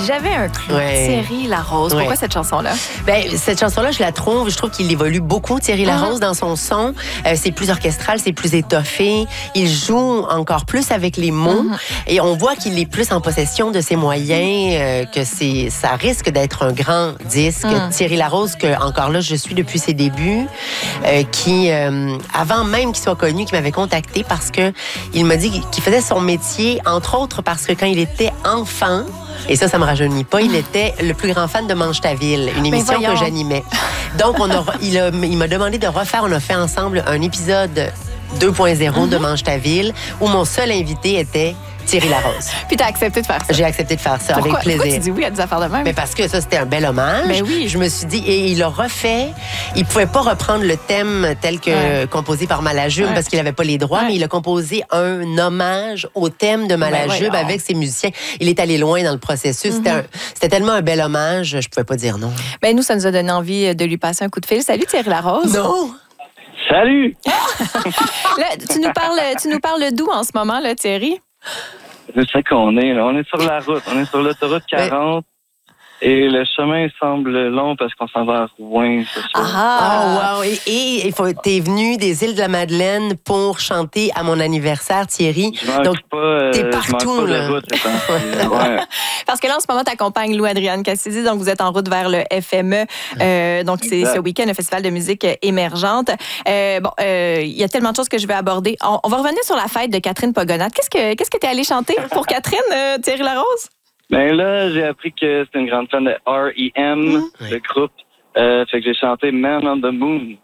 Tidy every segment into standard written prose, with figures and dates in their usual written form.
j'avais un clou, Thierry Larose. Pourquoi cette chanson-là? Cette chanson-là, je trouve qu'il évolue beaucoup, Thierry Larose, dans son son. C'est plus orchestral, c'est plus étoffé. Il joue encore plus avec les mots. Et on voit qu'il est plus en possession de ses moyens, que ça risque d'être un grand disque. Thierry Larose, que encore là, je suis depuis ses débuts, qui, avant même qu'il soit connu, qui m'avait contacté parce que il m'a dit qu'il faisait son métier, entre autres parce que quand il était enfant, et ça me rajeunit pas, il était le plus grand fan de Mange ta ville, une émission que j'animais. Donc, il m'a demandé de refaire, on a fait ensemble un épisode 2.0 de Mange ta ville, où mon seul invité était Thierry Larose. Puis t'as accepté de faire ça? J'ai accepté de faire ça. Pourquoi? Avec plaisir. Pourquoi tu dis oui à des affaires de même? Mais parce que ça, c'était un bel hommage. Ben oui. Je me suis dit, et il l'a refait. Il pouvait pas reprendre le thème tel que composé par Malajube parce qu'il avait pas les droits, mais il a composé un hommage au thème de Malajube avec ses musiciens. Il est allé loin dans le processus. C'était tellement un bel hommage, je pouvais pas dire non. Ben nous, ça nous a donné envie de lui passer un coup de fil. Salut Thierry Larose. Non! Salut! Là, tu nous parles d'où en ce moment, là, Thierry? Je sais qu'on est, là. On est sur la route. On est sur l'autoroute 40. Et le chemin semble long parce qu'on s'en va à Rouen ce soir. Wow! Et t'es venu des îles de la Madeleine pour chanter à mon anniversaire, Thierry. Donc, t'es partout, là. De route, Parce que là, en ce moment, t'accompagnes Lou-Adriane Cassidy, donc vous êtes en route vers le FME. Donc, c'est ce week-end, le Festival de musique émergente. Il y a tellement de choses que je vais aborder. On va revenir sur la fête de Catherine Pogonat. Qu'est-ce que t'es allé chanter pour Catherine, Thierry Larose? Ben là, j'ai appris que c'est une grande fan de R.E.M., le groupe. Fait que j'ai chanté Man on the Moon.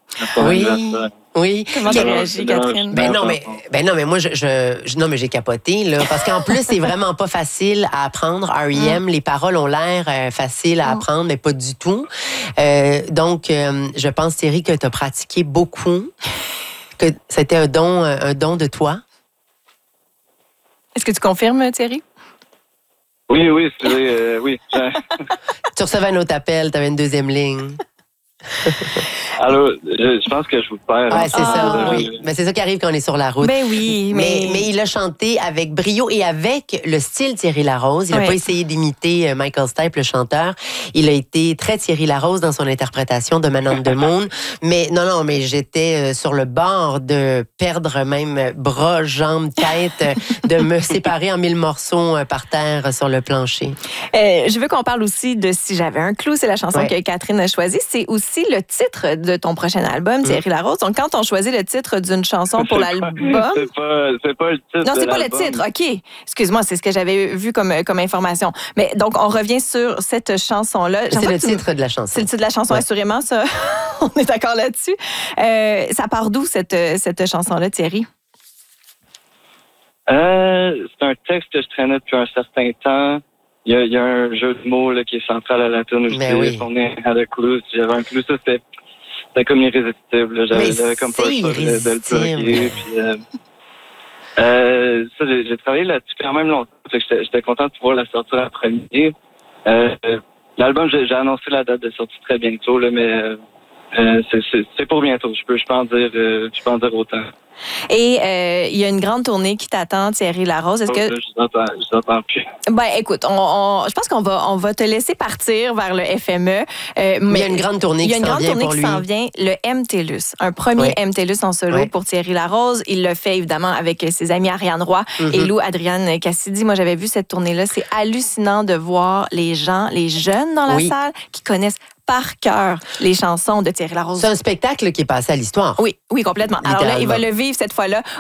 Oui. Comment t'as réagi, Catherine? Non, mais moi, mais j'ai capoté, là. Parce qu'en plus, c'est vraiment pas facile à apprendre. R.E.M., les paroles ont l'air faciles à apprendre, mais pas du tout. Donc, je pense, Thierry, que t'as pratiqué beaucoup, que c'était un don de toi. Est-ce que tu confirmes, Thierry? Oui. Oui. Tu recevais un autre appel, tu avais une deuxième ligne. Alors, je pense que je vous perds. Ouais, c'est ça, oui. Mais c'est ça qui arrive quand on est sur la route. Ben oui, mais il a chanté avec brio et avec le style Thierry Larose. Il n'a pas essayé d'imiter Michael Stipe, le chanteur. Il a été très Thierry Larose dans son interprétation de Man on the Moon. Mais mais j'étais sur le bord de perdre même bras, jambes, tête, de me séparer en 1000 morceaux par terre sur le plancher. Je veux qu'on parle aussi de Si j'avais un clou. C'est la chanson que Catherine a choisie. C'est aussi le titre de ton prochain album, Thierry Larose. Donc, quand on choisit le titre d'une chanson pour l'album... C'est pas le titre. Non, c'est pas le titre. OK. Excuse-moi, c'est ce que j'avais vu comme information. Mais donc, on revient sur cette chanson-là. C'est le titre de la chanson. C'est le titre de la chanson, assurément, ça. On est d'accord là-dessus. Ça part d'où, cette chanson-là, Thierry? C'est un texte que je traînais depuis un certain temps. Il y a un jeu de mots là, qui est central à la tune aussi. On est à la clou. Si j'avais un clou, ça, c'était comme irrésistible. Là. J'avais comme pas le choix de le plugger. Puis, j'ai travaillé là-dessus quand même longtemps. J'étais content de pouvoir la sortir en premier. L'album, j'ai annoncé la date de sortie très bientôt, là, mais c'est pour bientôt. Je peux en dire autant. Et il y a une grande tournée qui t'attend, Thierry Larose. Est-ce que... Je n'entends plus. Ben, écoute, je pense qu'on va te laisser partir vers le FME. Mais il y a une grande tournée qui s'en vient pour lui. Il y a une grande tournée qui s'en vient, le MTLUS. Un premier MTLUS en solo pour Thierry Larose. Il le fait, évidemment, avec ses amis Ariane Roy et Lou-Adriane Cassidy. Moi, j'avais vu cette tournée-là. C'est hallucinant de voir les gens, les jeunes dans la salle qui connaissent par cœur les chansons de Thierry Larose. C'est un spectacle qui est passé à l'histoire. Oui, complètement. Alors là, il va le vivre cette fois-là